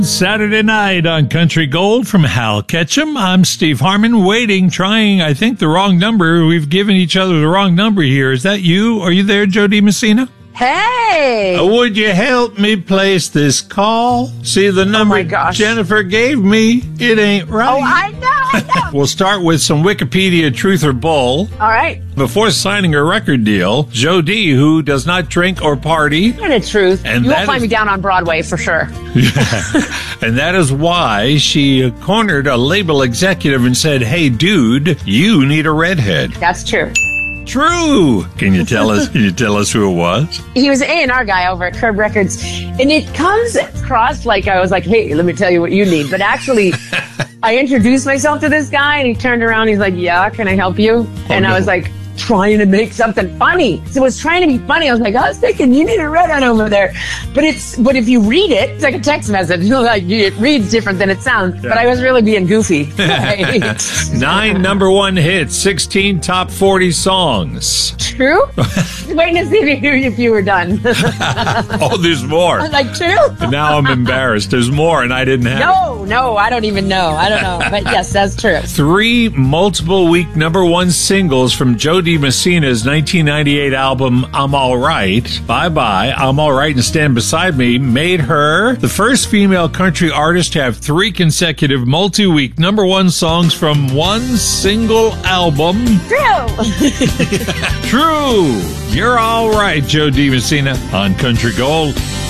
Saturday night on Country Gold from Hal Ketchum. I'm Steve Harmon, waiting, trying, I think, the wrong number. We've given each other the wrong number here. Is that you? Are you there, Joe Messina? Hey! Would you help me place this call? See, the number Jennifer gave me, it ain't right. Oh, I know. We'll start with some Wikipedia truth or bull. All right. Before signing a record deal, Joe D, who does not drink or party. And it's truth. And you won't find me down on Broadway for sure. And that is why she cornered a label executive and said, hey, dude, you need a redhead. That's true. True. Can you tell us? Can you tell us who it was? He was an A&R guy over at Curb Records, and it comes across like I was like, "Hey, let me tell you what you need." But actually, I introduced myself to this guy, and he turned around. He's like, "Yeah, can I help you?" And I was like, trying to make something funny. So it was trying to be funny. I was like, I was thinking you need a redhead over there. But if you read it, it's like a text message. Like it reads different than it sounds. Yeah. But I was really being goofy. 9 number 1 hits, 16 top 40 songs. True? Waiting to see if you were done. Oh, there's more. I was like, true? And now I'm embarrassed. There's more, and I didn't have No, I don't even know. I don't know. But yes, that's true. 3 multiple week number 1 singles from Joe D. Messina's 1998 album, I'm All Right. Bye Bye, I'm All Right, and Stand Beside Me made her the first female country artist to have 3 consecutive multi-week number 1 songs from one single album. True. True. You're all right, Joe D. Messina on Country Gold.